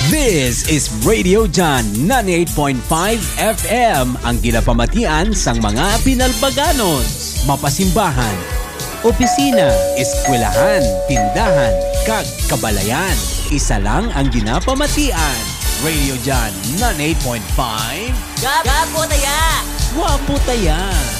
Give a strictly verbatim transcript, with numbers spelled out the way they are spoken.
This is Radio Jan ninety-eight point five F M, ang ginapamatian sang mga pinalbaganos, mapasimbahan, opisina, eskwelahan, tindahan, kag kabalayan. Isa lang ang ginapamatian. Radio Jan ninety-eight point five. Gapo taya! Wapo taya!